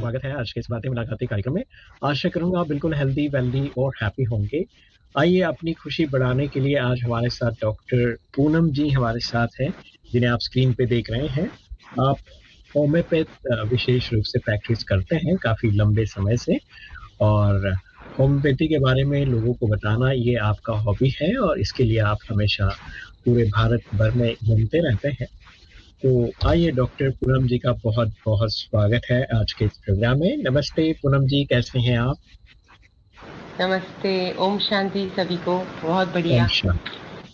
स्वागत है आज के इस बातें मुलाकातें कार्यक्रम में। आशा करूंगा आप बिल्कुल हेल्दी वेल्दी और हैप्पी होंगे। आइए अपनी खुशी बढ़ाने के लिए आज हमारे साथ डॉक्टर पूनम जी हमारे साथ हैं, जिन्हें आप स्क्रीन पे देख रहे हैं। आप होम्योपैथ विशेष रूप से प्रैक्टिस करते हैं काफी लंबे समय से, और होम्योपैथी के बारे में लोगों को बताना ये आपका हॉबी है, और इसके लिए आप हमेशा पूरे भारत भर में घूमते रहते हैं। तो आइए डॉक्टर पूनम जी का बहुत बहुत स्वागत है आज के इस प्रोग्राम में। नमस्ते पूनम जी, कैसे हैं आप? नमस्ते, ओम शांति सभी को। बहुत ओम बढ़िया। शांति।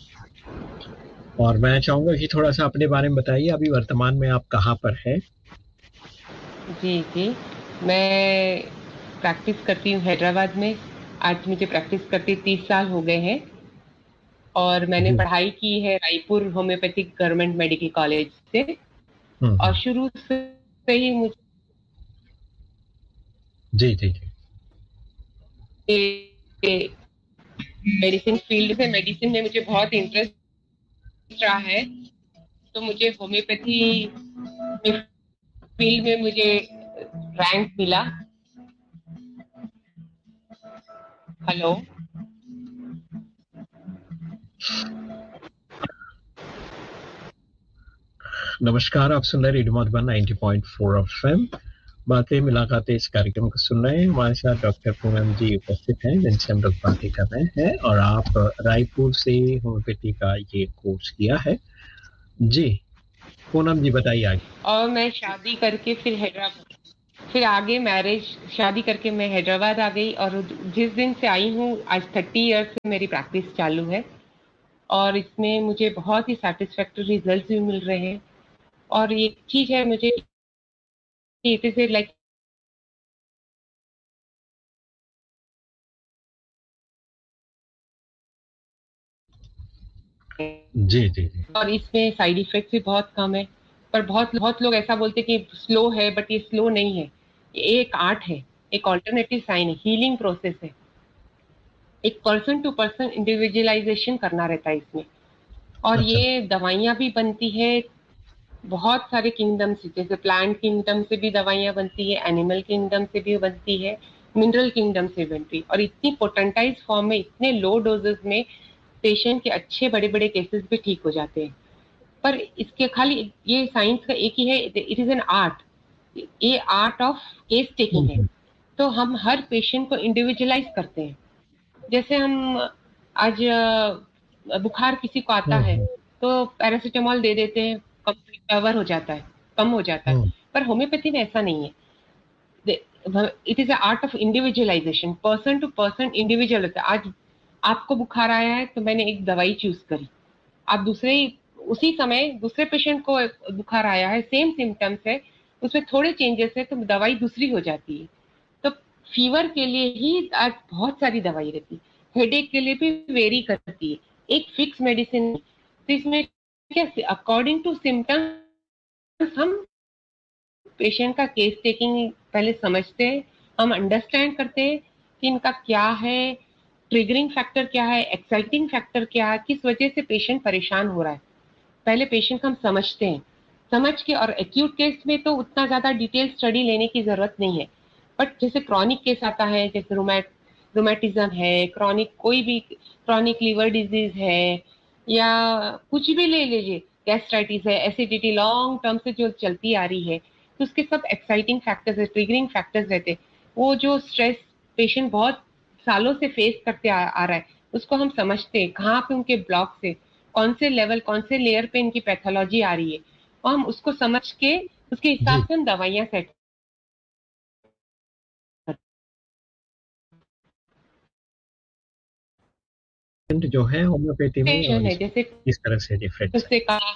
और मैं चाहूंगा कि थोड़ा सा अपने बारे में बताइए, अभी वर्तमान में आप कहाँ पर हैं? जी जी, मैं प्रैक्टिस करती हूँ हैदराबाद में। आज मुझे प्रैक्टिस करते 30 साल हो गए हैं, और मैंने जी। पढ़ाई की है Raipur homeopathic government medical college से। और हम्म। शुरू से ही जी जी जी। मुझे मेडिसिन फील्ड से, मेडिसिन में मुझे बहुत इंटरेस्ट रहा है। तो मुझे होम्योपैथी फील्ड में मुझे रैंक मिला। हेलो। नमस्कार, आप सुन रहे हैं रेडियो मधुबन 90.4 एफएम। बातें मुलाकातें इस कार्यक्रम को सुन रहे हैं। हमारे साथ डॉक्टर पूनम जी उपस्थित हैं, जिनसे हम लोग बातें कर रहे हैं, और आप रायपुर से होम्योपैथी का ये कोर्स किया है। जी पूनम जी, बताइए आगे। और मैं शादी करके फिर आगे मैरिज, शादी करके मैं हैदराबाद आ गई, और जिस दिन से आई हूँ आज 30 ईयर्स से मेरी प्रैक्टिस चालू है। और इसमें मुझे बहुत ही सेटिस्फैक्टरी रिजल्ट्स भी मिल रहे हैं। और एक चीज है मुझे, इट इज लाइक जी जी जी। और इसमें साइड इफेक्ट भी बहुत कम है। पर बहुत बहुत लोग ऐसा बोलते हैं कि स्लो है, बट ये स्लो नहीं है। ये एक आर्ट है, एक ऑल्टरनेटिव साइन है, हीलिंग प्रोसेस है। एक पर्सन टू पर्सन इंडिविजुअलाइजेशन करना रहता है इसमें। और अच्छा। ये दवाइयाँ भी बनती है बहुत सारे किंगडम से, जैसे प्लांट किंगडम से भी दवाइयाँ बनती है, एनिमल किंगडम से भी बनती है, मिनरल किंगडम से बनती है। और इतनी पोटेंटाइज फॉर्म में, इतने लो डोजेस में पेशेंट के अच्छे बड़े बड़े केसेस भी ठीक हो जाते हैं। पर इसके खाली ये साइंस का एक ही है, इट इज एन आर्ट। ये आर्ट ऑफ केस टेकिंग है। हम्म। तो हम हर पेशेंट को इंडिविजुअलाइज करते हैं। जैसे हम आज बुखार किसी को आता है हम्म। तो पैरासीटामोल दे देते हैं, कवर हो जाता है, कम हो जाता है। हम्म। पर होम्योपैथी में ऐसा नहीं है। It is a art of individualisation, person to person individual होता है। आज आपको बुखार आया है तो मैंने एक दवाई चूज करी। आप दूसरे उसी समय दूसरे पेशेंट को बुखार आया है, सेम सिम्टम्स है, उसमें थोड़े चेंजेस है तो दवाई दूसरी हो जाती है। तो फीवर के लिए ही आज बहुत सारी दवाई रहती है, हेडेक के लिए भी वेरी करती है, एक फिक्स मेडिसिन। तो इसमें क्या, अकॉर्डिंग टू सिम्टम्स हम पेशेंट का केस टेकिंग पहले समझते हैं, हम अंडरस्टैंड करते हैं कि इनका क्या है, ट्रिगरिंग फैक्टर क्या है, एक्साइटिंग फैक्टर क्या है, किस वजह से पेशेंट परेशान हो रहा है। पहले पेशेंट को हम समझते हैं, समझ के। और एक्यूट केस में तो उतना ज्यादा डिटेल स्टडी लेने की जरूरत नहीं है। बट जैसे क्रॉनिक केस आता है, जैसे रोमैटिज्म है, क्रॉनिक कोई भी क्रॉनिक लीवर डिजीज है, या कुछ भी ले लीजिए, गैस्ट्राइटिस है, एसिडिटी लॉन्ग टर्म से जो चलती आ रही है, तो उसके सब एक्साइटिंग फैक्टर्स है, ट्रिगरिंग फैक्टर्स रहते हैं। वो जो स्ट्रेस पेशेंट बहुत सालों से फेस करते आ रहा है, उसको हम समझते हैं कहाँ पे उनके ब्लॉक से, कौन से लेवल, कौन से लेयर पे इनकी पैथोलॉजी आ रही है, और हम उसको समझ के उसके हिसाब जी। से हम दवाइयाँ सेट जो है होम्योपैथी में, और है। इसमें जैसे किस तरह से डिफरेंस है? उससे कहा,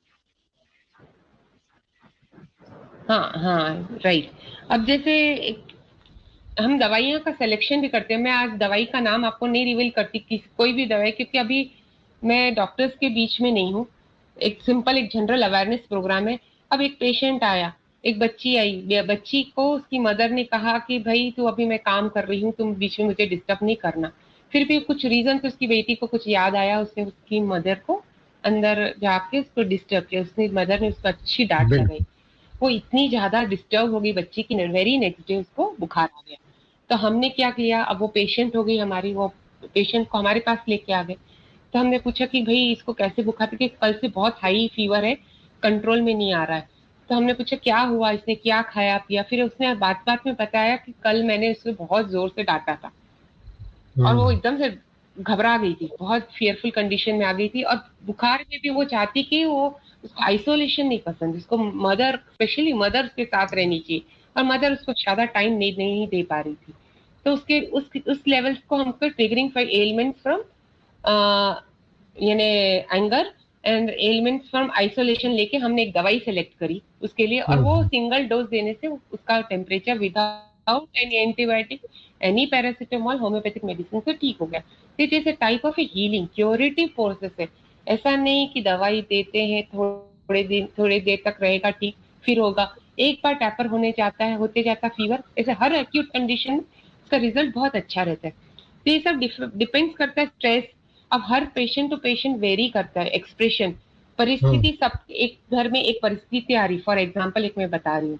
हाँ हाँ राइट। अब जैसे हम दवाइयों का सिलेक्शन भी करते हैं। मैं आज दवाई का नाम आपको नहीं रिवील करती कि कोई भी दवाई, क्योंकि अभी मैं डॉक्टर्स के बीच में नहीं हूँ। एक सिंपल एक जनरल अवेयरनेस प्रोग्राम है। अब एक पेशेंट आया, एक बच्ची आई, बच्ची को उसकी मदर ने कहा कि भाई तू, अभी मैं काम कर रही हूँ, तुम बीच में मुझे डिस्टर्ब नहीं करना। फिर भी कुछ रीजन से उसकी बेटी को कुछ याद आया, उसने उसकी मदर को अंदर जाके उसको डिस्टर्ब किया, उसने मदर ने उसको अच्छी डांट लगाई। बिल्कुल। वो इतनी ज्यादा डिस्टर्ब हो गई बच्ची की, वेरी नेक्स्ट डे उसको बुखार आ गया। तो हमने क्या किया, अब वो पेशेंट हो गई हमारी, वो पेशेंट को हमारे पास लेके आ गए। तो हमने पूछा कि भाई इसको कैसे बुखार, क्योंकि कल से बहुत हाई फीवर है, कंट्रोल में नहीं आ रहा है। तो हमने पूछा क्या हुआ, इसने क्या खाया पिया, फिर उसने बात बात में बताया कि कल मैंने उसे बहुत जोर से डांटा था। और वो हम्म। एकदम से घबरा गई थी, बहुत फियरफुल कंडीशन में आ गई थी, और बुखार में भी वो चाहती कि वो, उसको आइसोलेशन नहीं पसंद, उसको मदर, स्पेशली मदर के साथ रहनी चाहिए, और मदर उसको ज्यादा टाइम नहीं दे पा रही थी। तो उसके उस लेवल को हमको ट्रिगरिंग फॉर एलिमेंट्स फ्रॉम यानी anger and elements from isolation लेके हमने एक दवाई सेलेक्ट करी उसके लिए, और वो हम्म। सिंगल डोज देने से उसका temperature without any antibiotic, any paracetamol, homeopathic medicine से ठीक हो गया। It is a type of A healing curative process है। ऐसा नहीं कि दवाई देते हैं थोड़े देर तक रहेगा ठीक, फिर होगा, एक बार टैपर होने जाता है, होते जाता फीवर, ऐसे हर एक्यूट कंडीशन में उसका रिजल्ट बहुत अच्छा रहता है। तो ये सब डिपेंड्स करता है स्ट्रेस। अब हर पेशेंट टू पेशेंट वेरी करता है एक्सप्रेशन, हम्म। परिस्थिति, सब एक घर में एक परिस्थिति आ रही, फॉर एग्जाम्पल एक मैं बता रही हूँ,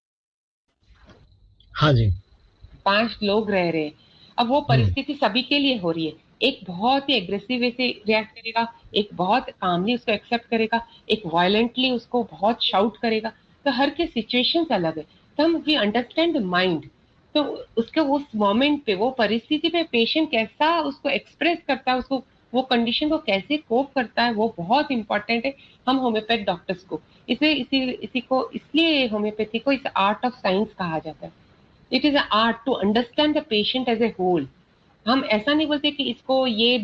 हाँ जी। 5 लोग रह रहे हैं। अब वो हम्म। परिस्थिति सभी के लिए हो रही है, एक बहुत ही एग्रेसिव वे से रिएक्ट करेगा, एक बहुत कामली उसको एक्सेप्ट करेगा, एक वायलेंटली उसको बहुत शाउट करेगा। तो हर के सिचुएशंस अलग है। तो हम वी अंडरस्टैंड द माइंड। तो उसके उस मोमेंट पे, वो परिस्थिति पे पेशेंट कैसा उसको एक्सप्रेस करता है, उसको वो कंडीशन को कैसे कोप करता है, वो बहुत इंपॉर्टेंट है हम होम्योपैथ डॉक्टर्स को। इसी को इसलिए होम्योपैथी को इस आर्ट ऑफ साइंस कहा जाता है। It is a art to understand the patient as a whole. हम ऐसा नहीं बोलते कि इसको ये